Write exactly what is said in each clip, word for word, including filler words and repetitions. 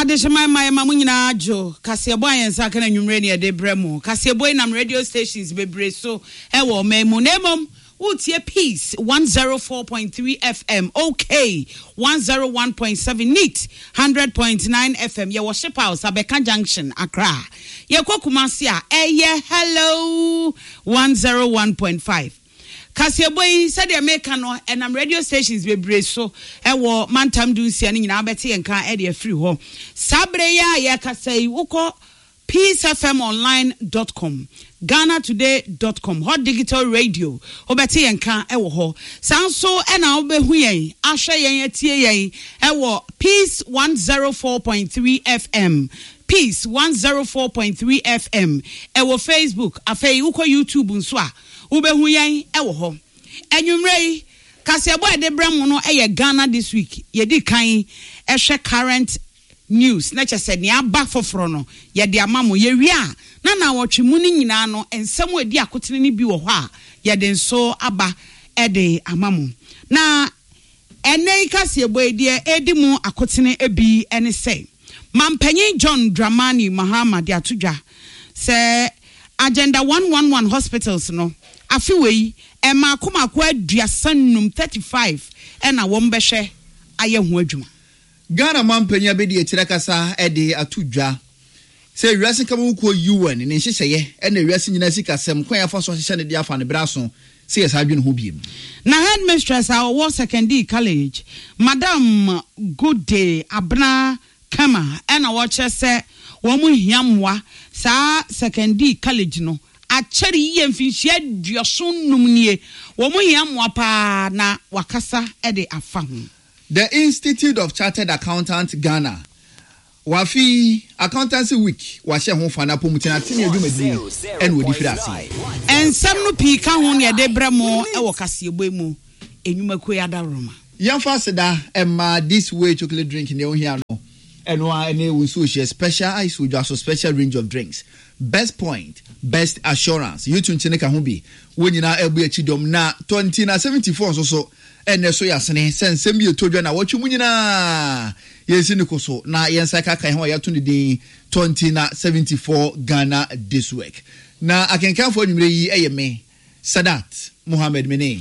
Adeshima my mamunyina jo Kasiabo yensa kana nwumre ne de bremo Kasiabo nam radio stations bebre so e wo memu nemom utie Peace one oh four point three F M, okay one oh one point seven, Neat one hundred point nine F M, ye worship house Abeka Junction Accra, ye Kumasi a eye hello one oh one point five. Kasiabo said the American no and am radio stations be brace so e wo mantam du sia ni nyina beti enka e de free ho sabre ya ye kasai uko peace f m online dot com ghana today dot com hot digital radio obeti enka e wo ho sanso e na obehu yen ahwe yen atie yen e wo Peace one oh four point three F M, Peace one oh four point three F M e wo Facebook afei uko YouTube nso a ubehu yen e wo ho enwumrei Kasiabo e de bramo no e ye Ghana this week ye di kan e hwe current news na chese ne aba foforo no ye de amamo ye wi a na na wotwe mu ni nyina no ensem edi akotene ni bi wo ho a ye de nso aba e de amamo na ene Kasiabo e de edi mu akotene ebi ene se Mampanyin John Dramani Mahama de atudwa se agenda one one one hospitals no afiwei e makoma kwa aduasanum thirty-five e na wo mbehwe aye ho adwuma Ghana mampanya be de etira kasa e de atudwa se wiase kama wuko U N ne nhyehyeye e na wiase nyina sikasem kwan afa so hyehyɛ ne de afa ne braso se yes adwene ho biem na headmistress our secondary college Madam Good Day Abna Kama e na wo kyese wo mu hiamwa sa secondary college no acheri ye mfinhia duason numnie wo mu hiamwa pa na wakasa e de afa ho. The Institute of Chartered Accountants Ghana Wafi Accountancy Week wahye ho fa na pomutina tini adwumadi en wodi fira ase ensam no pi ka ho ne de bramo e wo Kasiabo mu enwuma ko ya da roma yamfa seda emma this way chocolate drink ne o hia no eno a ene wo so share special ice with also special range of drinks best point best assurance you tun chine ka ho bi wonyina ebu achidom na twenty na seventy-four so so ene so yasene sensem bi etodwa na wotwe munyina yesi ni koso na yensa ka kan ho ya to ni twenty na seventy-four Ghana this week na akenkan fo nwumre yi eyeme Sadat Mohammed Mene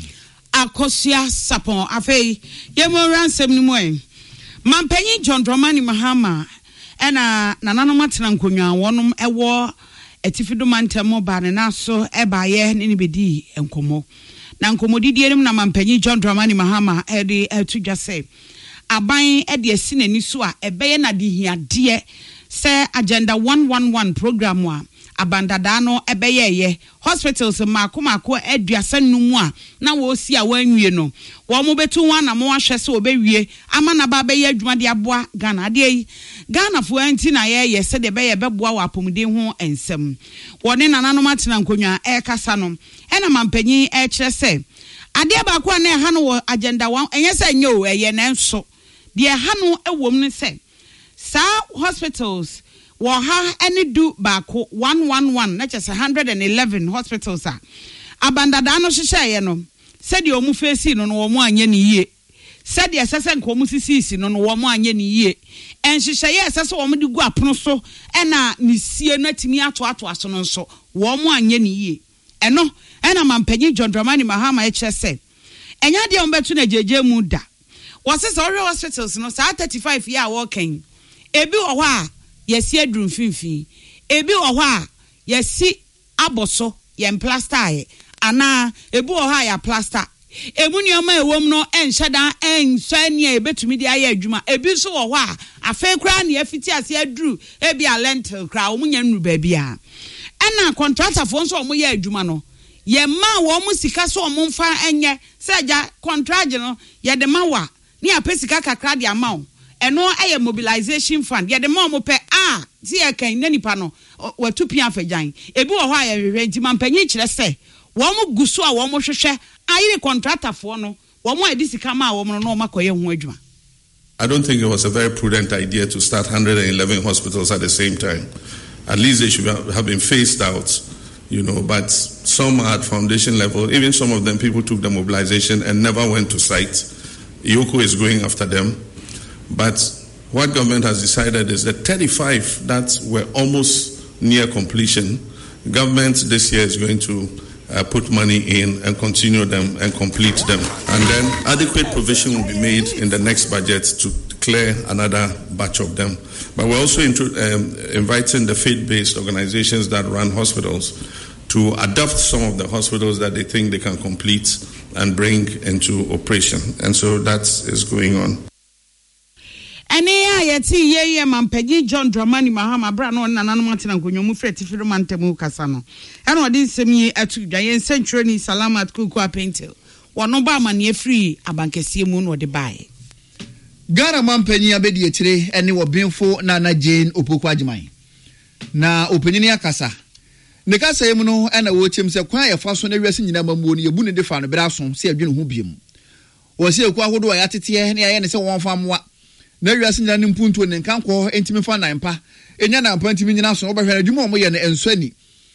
akosia sapon afei yemo ransem ni mo en Mampanyin John Dramani Mahama ena nanano matena nkonwa wonom ewo etifido mantemo ba ne naso eba ye ne bedi enkomo na nkomodidie nim na Mampanyin John Dramani Mahama ede etudwa se aban ede asi nani so a ebeye na de hiade se agenda one one one program wa abandada no ebeye ye hospitals makomako aduasanum a na wo si a wanwie no wo mo betu wan na mo ahwe se obewie ama na ba beye adwuma de aboa Ghana de yi Ghana fo anti na ye ye se de beye beboa wa apomden ho ensem woni nananom atena nkonwa e kasa no e na Mampanyin e kire se ade ba ko na ha no wo agenda one enye se nye o eye na enso de ha no ewom ne se sa hospitals wo ha ene du baako one one one na chese one hundred eleven hospitals a abandada no hyehyeye no se de omu face no no wo mu anye ne yie se de sese nko mu sisisi no no wo mu anye ne yie enhyehyeye sese wo mu de gu apono so ena ne sie no atimi ato ato aso no so wo mu anye ne yie eno ena Mampanyin John Dramani Mahama e chese enya de ombetu na jeje mu da wo se so hospitals no sa thirty-five year working ebi wo ho a yesi adrum finfin ebi wo ho a yesi aboso ye plaster aye ana ebi wo ho a ya plaster emu nioma ewom no enhyada enhwa ne ebetumi de aye adwuma ebi so wo ho a afa kra ne afiti ase adru ebi a lentil kra wo munya nru ba bia ana contractor fo nso wo ye adwuma no ye ma wo mu sika so wo mfa enye seja contract no ye de ma wa ni apesika kakra de amount eno aye mobilization fund ye de ma mo pe a ti e kan na nipa no watu pia afagyan ebi wo ho aye hwehwe nti Mampanyin kire se wo mo guso a wo mo hwehwe aye contractor fo no wo mo edi sika ma wo mo no makoye ho adwuma. I don't think it was a very prudent idea to start one hundred eleven hospitals at the same time. At least they should have been phased out, you know, but some at foundation level, even some of them, people took the mobilization and never went to site. Yoko is going after them. But what government has decided is that thirty-five that were almost near completion, government this year is going to uh, put money in and continue them and complete them. And then adequate provision will be made in the next budget to clear another batch of them. But we're also into, um, inviting the faith-based organizations that run hospitals to adopt some of the hospitals that they think they can complete and bring into operation. And so that is going on. Ene ya yeti ye ye Mampegi John Dramani Mahama bra no na nanu matina nkonyomu freti firu mantemu kasa no. Ena odi nsem yi atu dwaye nsentro ni Salamat Kuku Apentel. Wono ba amane free abankese mu no de bae. Ghana Mampeni abedi etire ene wo benfo na na Jane Opoku Ajiman. Na openyini akasa. Ne kasa yemu no ena wo chem se kwan ye fa so na wiase nyina mamuo no yebu ne de fa no bra so se adwene ho biem. Wo se eku ahodo ya tete ne ya ne se won fa moa. Na wiase nyina ne mpuntuo ne nkanko entimi fa nan pa. Enya na mpa ntimi nyina so obehwe adwuma mo ye ne ensani.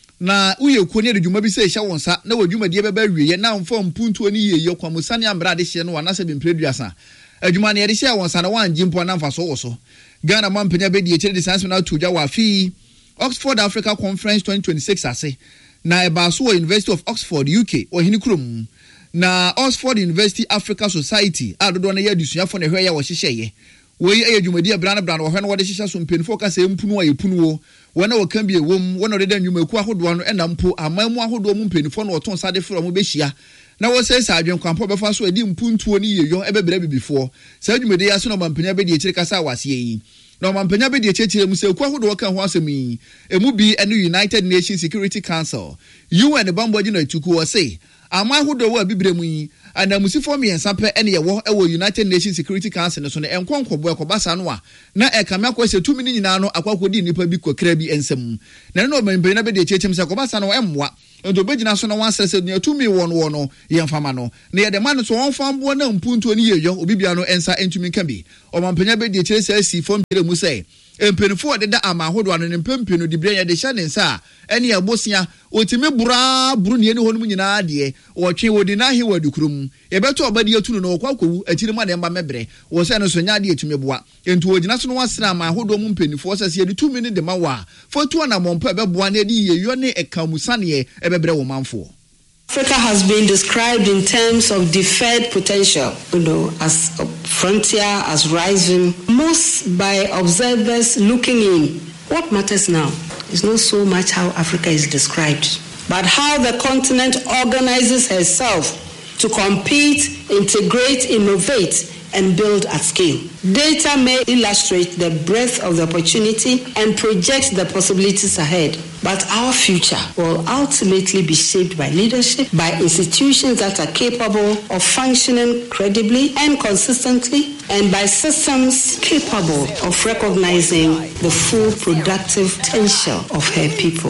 Na uye ku ne adwuma bi se hye wonsa na wadwuma de beba wiye na mfa mpuntuo ne yeye kwamusane ambra de hye no wana se bempreduasa. Adwuma ne ye de hye wonsa na wan jimpo na mfa so wo so. Ghana Mampenya be de ye de sanse na tuja wa fi Oxford Africa Conference twenty twenty-six ase na ebaso University of Oxford U K ohini krom na Oxford University Africa Society adodo na yadusuafo na hwe ya wo hyehyeye wo yi ayedwumadi abran abran wo hwe na wo de hyehya so mpenfo ka se mpunu aye punuwo wo na wo kan bi ewom wo na de danwumaku ahodo no ena mpo amamu ahodo mu mpenfo na wo ton sade fro mo behia na wo se sa adwen kwampo befa so edi mpuntuo ni yeyo ebebere bibifo sa adwumadi ya so na Mampenya be de ekire kasa wase yi na Mampenya be de ekire mu se ku ahodo wo kan ho asemi emu bi ene United Nations Security Council U N bambo agina tuku wo se ama ahodo wo abibire mu yi anamusifo miensa pe ene ye wo e wo United Nations Security Council ne so ne enkonkobo ekobasa no a na ekame akwase tumi ni nyina no akwakodi nipa bi kokra bi ensem na no Mampenya be de ekire se ekobasa no emmoa ento begina so na wan sese ne tumi won wo no ye mfama no na ye de man so won fambo na mpuntuo ni yeyo obibia no ensa entumi nka bi o Mampenya be de ekire se asi fom dire mu se empenfo de da ama ahodo ano ne mpempenu de bia ye de hya ne nsa ene ye bosia otimi bura buru ne ne honum nyina de wo twe wodi na he wadi kurum ye beto obadi atunu no kwakowu atiri ma de mba mebre wo se no so nya de etumi boa ento wogina so no wasra ama ahodo mu mpenifo sese ye de tumi ne de ma wa fotu na mompa be boa na de ye yo ne ekamusane ebebre wo manfo. Africa has been described in terms of deferred potential, you know, as a frontier, as rising, most by observers looking in. What matters now is not so much how Africa is described, but how the continent organizes herself to compete, integrate, innovate, and build at scale. Data may illustrate the breadth of the opportunity and project the possibilities ahead, but our future will ultimately be shaped by leadership, by institutions that are capable of functioning credibly and consistently, and by systems capable of recognizing the full productive potential of her people.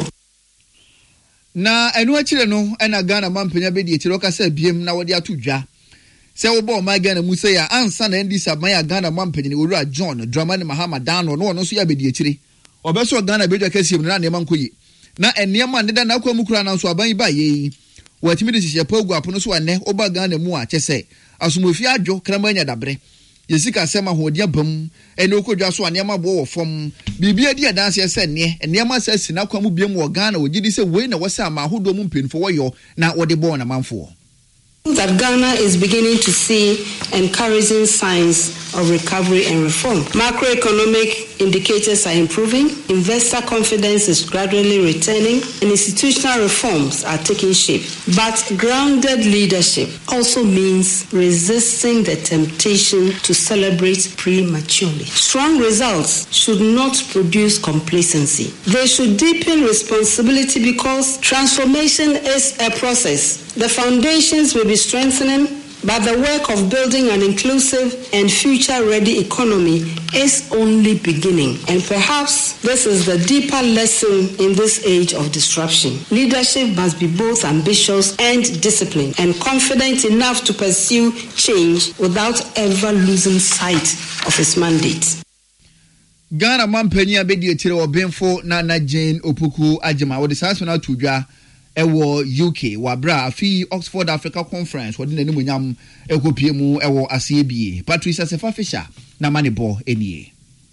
Na enu achire no ena Ghana Mampenya be de etiro kasa biem na wode atodwa se wo bo ma Ghana musa ya ansa na ndi saban ya Ghana Mampenya ni wura John Dramani Mahama Dano no no so ya be de etire obeso Ghana be dwa kasiem na ne mankoyi na enema ne da na akwa mukura na so aban ba ye watimi de hye pagu apono so ane oba Ghana mu a kyese asomofi adwo kramanya dabre yesika sema hodia bam ene okodwa so anema bo wo fom bibia di adanse ese ne enema sasi na kwa mu biem wo Ghana ogidi se we na wose ama ahodo mu mpenfo wo yo na wode bo na manfo. That Ghana is beginning to see encouraging signs of recovery and reform. Macroeconomic indicators are improving, investor confidence is gradually returning, and institutional reforms are taking shape. But grounded leadership also means resisting the temptation to celebrate prematurely. Strong results should not produce complacency. They should deepen responsibility because transformation is a process. The foundations will be strengthening, but the work of building an inclusive and future-ready economy is only beginning. And perhaps this is the deeper lesson in this age of disruption. Leadership must be both ambitious and disciplined, and confident enough to pursue change without ever losing sight of its mandate. Ghana Mampenya be de etire obenfo na na Jane Opoku Ajiman wo de sanso na tudwa ewo U K wabra afi Oxford Africa Conference wodi nani munyam ekopie mu ewo asiebie Patricia Sefa Fisher na manebo enie.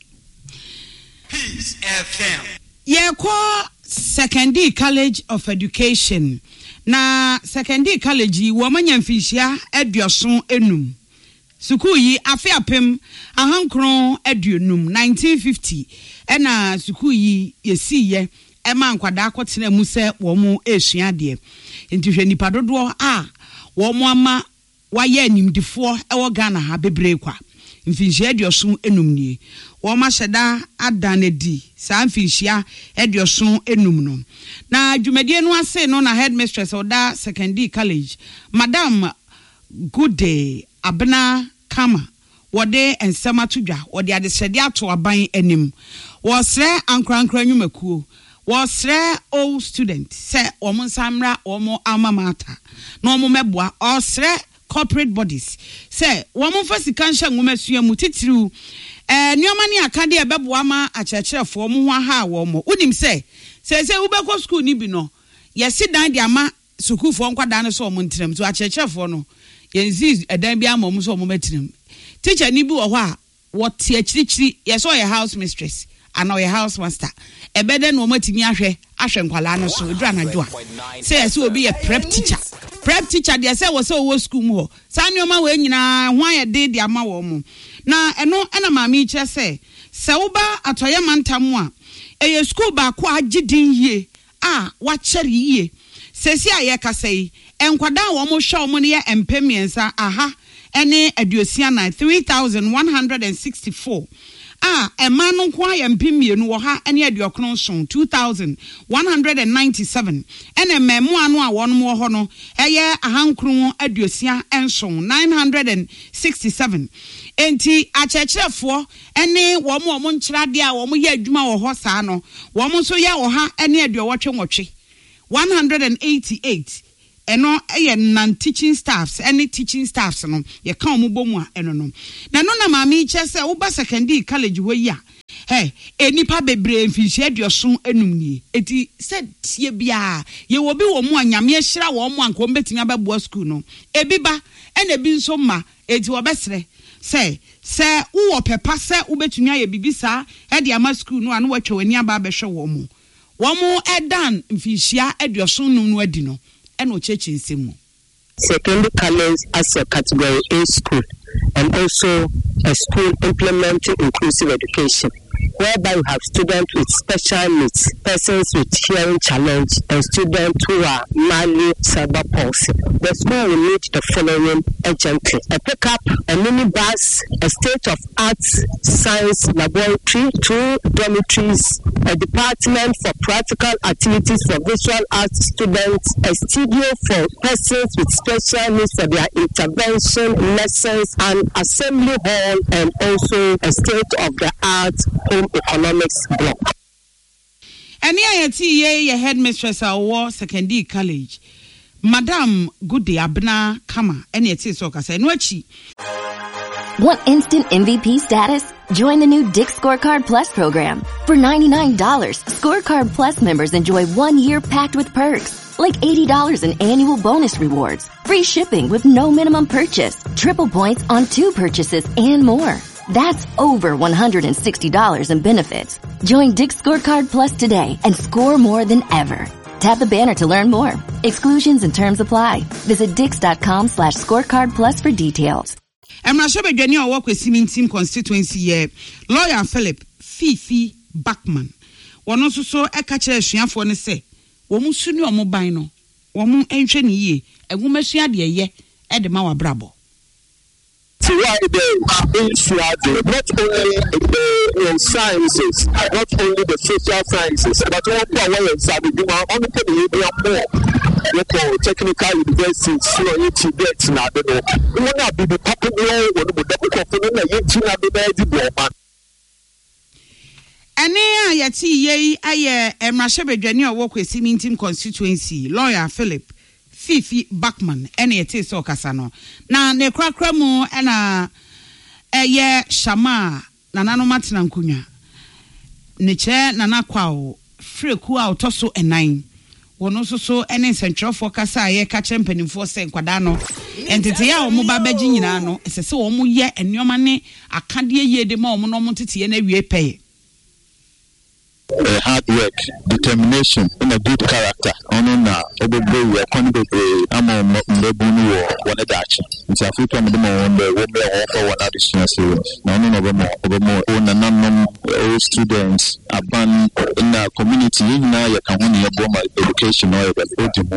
Kings F M. Yeko Secondary College of Education. Na Secondary College yi wo manya mfishia aduoson enum. Sukuu yi afi apem ahankron aduonum nineteen fifty. Ena sukuu yi yesi ye ema nkwada akotena mu se wo mu esua de. Nti hwe nipa dodo a wo mu ama waye animdifo ewo Ghana ha bebre kwa. Mfinhia aduoson enum nie. Wo ma hyeda adanedi sa mfinhia aduoson enum no. Na dwumadie no ase no na headmistress oda Secondary College Madam Gude Abena Kama wode ensema tudwa wode adesede ato aban anim wo sre ankrankra nwumakuo wo sre old student se omo nsamra omo alma mater na omo meboa o sre corporate bodies se womo fa sika nhya nwumasua mu titiru eh nioma ni akade ebeboa ma akyerkyerefo mo ho aha wo mo unim se se se ubeko school ni bi no yesi dan de ama sukufo nkwada no so omo ntrem so akyerkyerefo no yenzi edan bi ama omo so omo metrem teacher ni bi wo ho a wo te akyirikyiri yeso your house mistress ana your house master ebede no omo timi ahwe ahwe nkwala no so edura na dwoa se yesi obi ye prep teacher prep teacher de se wo se wo school mu ho sa nioma we nyina ho aye de de ama wo mo na eno ena maami kire se se wo ba atoye mantam a eye school ba ko agidin yie a wa kyere yie sesi aye kasai enkwada wo mo hwe wo ne ye empemiensa aha ene aduosia na three thousand one hundred sixty-four ah ema no ko aye mpemienu wo ha ene aduokron so two thousand one hundred ninety-seven ene memu anu a won mo ho no eye ahankron aduosia enso nine hundred sixty-seven enti akyerkyerefo ene wo mo mo nkyerade a wo mo ye adwuma wo ho saa no wo mo so ye wo ha ene aduowotwe nwotwe one hundred eighty-eight eno eye non teaching staffs any teaching staffs no ye kan mo bomu a eno no na no na maami che se wo ba Secondary College wo yi a hey enipa bebre mfinhia aduoson enum ni eti said tie bia ye wo bi wo mu anyame ahira wo mu anko mbetimi ababo school no ebi ba ena bi nso ma eti wo besre se se wo pepa se wo betumi aye bibisa e de ama school no anu watwa wani aba behwe wo mu wo mu edan mfinhia aduoson num no adi no eno cheche nsemu. Secondary College as a category A school and also a school implementing inclusive education, whereby we have students with special needs, persons with hearing challenge, and students who are mildly cerebral palsy. The school will need the following urgently: a pickup, a minibus, a state-of-art science laboratory, two dormitories, a department for practical activities for visual arts students, a studio for persons with special needs for their intervention lessons, an assembly hall, and also a state-of-the-art home economics block. Any I T ye ye headmistress our Secondary College, Madam Gude Abena Kama, any I T so kasa enwachi. Want instant M V P status? Join the new Dick's Scorecard Plus program. For ninety-nine dollars, Scorecard Plus members enjoy one year packed with perks, like eighty dollars in annual bonus rewards, free shipping with no minimum purchase, triple points on two purchases, and more. That's over one hundred sixty dollars in benefits. Join Dick's Scorecard Plus today and score more than ever. Tap the banner to learn more. Exclusions and terms apply. Visit dix.com slash scorecard plus for details. Emra Shebedwani o work with Simintim constituency ye lawyer Philip Fifi Backman. Wono so so eka kire suafo ne se wo mu suni omo ban no wo mu enhwe ne yie egumesua de ye e de ma wa brabo. So why they not only the sciences, not only the social sciences, but also our inside the only the more technical universities, so you to get now. We want to be the popular one with the popular. Ene a yati ye aye Emra Shebedwani o work with Simintim constituency lawyer Philip Fifi Backman ene yete so kasa no na ne krakra mu ena eye shama na nano matena nkunya ne che na nakwa freku a otoso enan wono so so ene sentrofo kasa ye ka chempanimfo se nkwada no entete ya omo ba bagi nyina no esese wo mo ye enoma ne akade ye de ma omo no mo tete ye na wie peye uh, hard work, determination, and a good character. Ono na obebe we kwani bebe ama mlebu ni wo wona dachi. Nti afuto mo demo wonde wo me wo for one additional series. Na ono no bemo obemo ona nanom all students aban in the community na ya kan woni ebo ma education or ebe.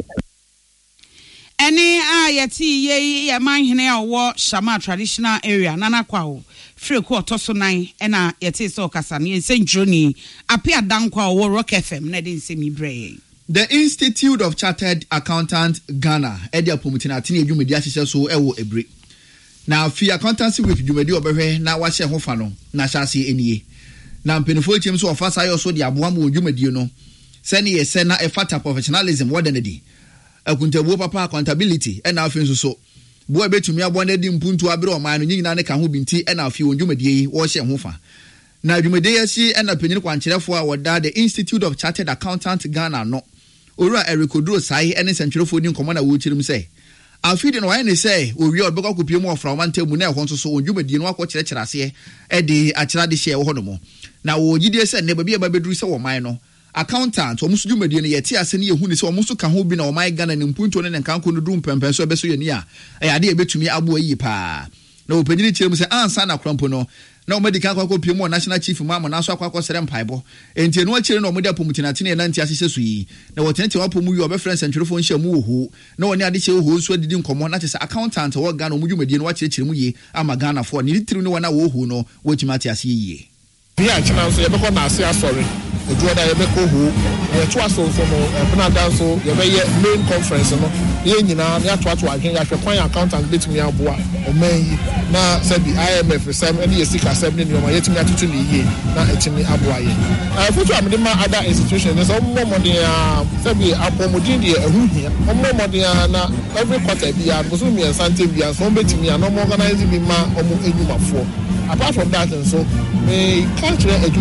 Any ah yeti ye ye man hene a wo Shama traditional area nana kwa wo free ko toso nine na yeti so kasa ne senjroni apia dan kwa wo Rock F M na de nsemi brey. The Institute of Chartered Accountants Ghana edia promoting atini edwumedi ahyehyɛ so ewo ebre. Na fi accountancy with dwumedi obehwe na wa hye ho fa no na hyase enie. Na mpenifo chim so ofa sayo so de aboa mo dwumedi no. Sene ye se na efata professionalism wodane di. Akuntabuo papa accountability ena afi nso so bo ebetumi abo na di mpuntu abere o man no nyina ne ka ho binti ena afi wondwumadie yi wo hye ho fa na dwumadie yasi ena panyin kwankyerefo a woda the Institute of Chartered Accountants Ghana no owura Erikodro sai ene sentwerefo ni nkomo na wo chirim se afi de no wa ne se owie obekọ kopie mu ofra wante mu na ehọ nso so wondwumadie no akọ kyerɛkyerɛ ase e de akyerɛ de hye wo no mo na wo gidie se ne ba bia ba beduru se wo man no accountant omusu dwumadie no yeti ase ne yehu ne se omusu ka ho bi na o mai Ghana ne mpunto ne nkanko no dum pempen so ebeso ye ni a e ade ebetumi abo yi pa na opanyini kyerem se ansa na krampo no na o medical akwa pie mu national chief maamo na so akwa akwa sere mpaebo enti no akyere na o mede apomutina tene na nti asese so yi na wotente wapomu yi obe friend centurefo nhia mu oho na woni ade hye oho so adidi nkomo na kyese accountant wo Ghana omu dwumadie no wa kyere kyere mu yi ama Ghana fo ne litiri no wana wo oho no wotimati ase yi bi a kyena so yebekọ na ase asori ojo da yebekọ ho ye to aso so no ebna dan so yebeye main conference no ye nyina na ato ato adwen ya hwe kwan accountant betumi aboa o man yi na say the I M F sem ene yesika sem ne nyoma yetumi atutu ne yie na etimi aboa ye eh futu amde ma other institutions so mo mo de say be apomodin de ehu hia mo mo de na every quarter bia boso mi sante bia so betumi na mo organize bi ma omo enyumafo apart from that so me culture